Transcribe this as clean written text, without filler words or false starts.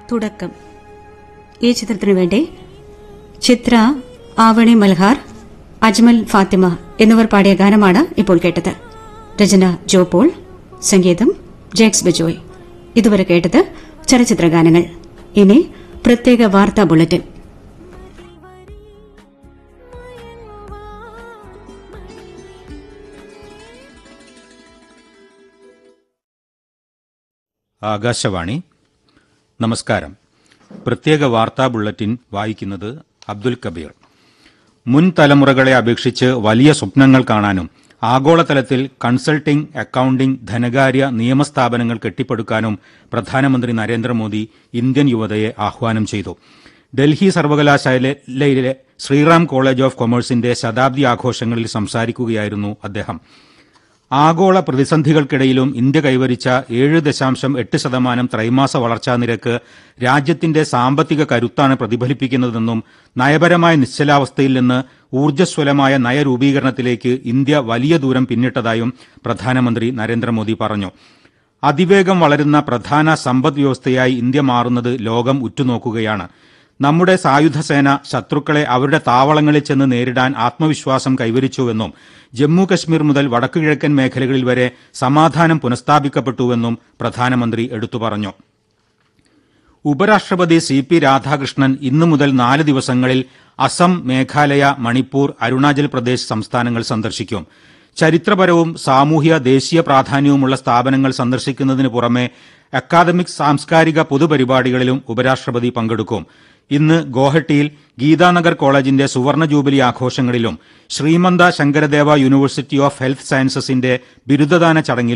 തുടക്കം. ഈ ചിത്രത്തിനു വേണ്ടി ചിത്ര, ആവണി മൽഹാർ, അജ്മൽ ഫാത്തിമ എന്നിവർ പാടിയ ഗാനമാണ് ഇപ്പോൾ കേട്ടത്. രചന ജോ പോൾ, സംഗീതം ജേക്സ് ബിജോയ്. ഇതുവരെ കേട്ടത് ചലച്ചിത്ര ഗാനങ്ങൾ. ഇനി പ്രത്യേക വാർത്താ ബുള്ളറ്റിൻ. ആകാശവാണി. നമസ്കാരം. പ്രത്യേക വാർത്താ ബുള്ളറ്റിൻ വായിക്കുന്നത് അബ്ദുൽ കബീർ. മുൻ തലമുറകളെ അപേക്ഷിച്ച് വലിയ സ്വപ്നങ്ങൾ കാണാനും ആഗോളതലത്തിൽ കൺസൾട്ടിംഗ്, അക്കൌണ്ടിംഗ്, ധനകാര്യ, നിയമസ്ഥാപനങ്ങൾ കെട്ടിപ്പടുക്കാനും പ്രധാനമന്ത്രി നരേന്ദ്രമോദി ഇന്ത്യൻ യുവതയെ ആഹ്വാനം ചെയ്തു. ഡൽഹി സർവകലാശാലയിലെ ശ്രീറാം കോളേജ് ഓഫ് കൊമേഴ്സിന്റെ ശതാബ്ദി ആഘോഷങ്ങളിൽ സംസാരിക്കുകയായിരുന്നു അദ്ദേഹം. ആഗോള പ്രതിസന്ധികൾക്കിടയിലും ഇന്ത്യ കൈവരിച്ച 7.8% ത്രൈമാസ വളർച്ചാ നിരക്ക് രാജ്യത്തിന്റെ സാമ്പത്തിക കരുത്താണ് പ്രതിഫലിപ്പിക്കുന്നതെന്നും നയപരമായ നിശ്ചലാവസ്ഥയിൽ നിന്ന് ഊർജ്ജസ്വലമായ നയരൂപീകരണത്തിലേക്ക് ഇന്ത്യ വലിയ ദൂരം പിന്നിട്ടതായും പ്രധാനമന്ത്രി നരേന്ദ്രമോദി പറഞ്ഞു. അതിവേഗം വളരുന്ന പ്രധാന സമ്പദ് വ്യവസ്ഥയായി ഇന്ത്യ മാറുന്നത് ലോകം ഉറ്റുനോക്കുകയാണ്. നമ്മുടെ സായുധസേന ശത്രുക്കളെ അവരുടെ താവളങ്ങളിൽ ചെന്ന് നേരിടാൻ ആത്മവിശ്വാസം കൈവരിച്ചുവെന്നും ജമ്മു കശ്മീർ മുതൽ വടക്കുകിഴക്കൻ മേഖലകളിൽ വരെ സമാധാനം പുനഃസ്ഥാപിക്കപ്പെട്ടുവെന്നും പ്രധാനമന്ത്രി എടുത്തു പറഞ്ഞു. ഉപരാഷ്ട്രപതി CP രാധാകൃഷ്ണൻ ഇന്നു മുതൽ 4 ദിവസങ്ങളിൽ അസം, മേഘാലയ, മണിപ്പൂർ, അരുണാചൽ പ്രദേശ് സംസ്ഥാനങ്ങൾ സന്ദർശിക്കും. ചരിത്രപരവും സാമൂഹ്യ ദേശീയ പ്രാധാന്യവുമുള്ള സ്ഥാപനങ്ങൾ സന്ദർശിക്കുന്നതിന് പുറമെ അക്കാദമിക്, സാംസ്കാരിക പൊതുപരിപാടികളിലും ഉപരാഷ്ട്രപതി പങ്കെടുക്കും. ഇന്ന് ഗോഹട്ടിയിൽ ഗീതാനഗർ കോളേജിന്റെ സുവർണ jubilee ആഘോഷങ്ങളിലും Srimanta Sankaradeva university of health സയൻസസിന്റെ ബിരുദദാന ചടങ്ങിലും